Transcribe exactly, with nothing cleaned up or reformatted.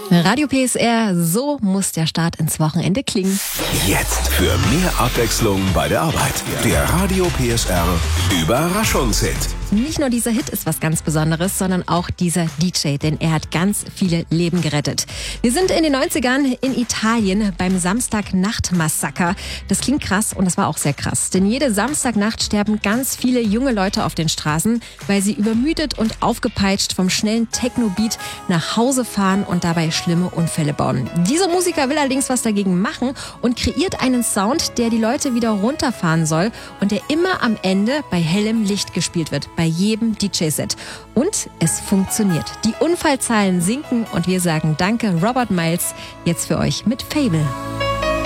Radio P S R, so muss der Start ins Wochenende klingen. Jetzt für mehr Abwechslung bei der Arbeit. Der Radio P S R Überraschungshit. Nicht nur dieser Hit ist was ganz Besonderes, sondern auch dieser D J, denn er hat ganz viele Leben gerettet. Wir sind in den neunzigern in Italien beim Samstagnacht-Massaker. Das klingt krass und das war auch sehr krass, denn jede Samstagnacht sterben ganz viele junge Leute auf den Straßen, weil sie übermüdet und aufgepeitscht vom schnellen Techno-Beat nach Hause fahren und dabei schlimme Unfälle bauen. Dieser Musiker will allerdings was dagegen machen und kreiert einen Sound, der die Leute wieder runterfahren soll und der immer am Ende bei hellem Licht gespielt wird, bei jedem D J-Set. Und es funktioniert. Die Unfallzahlen sinken und wir sagen Danke Robert Miles jetzt für euch mit Fable.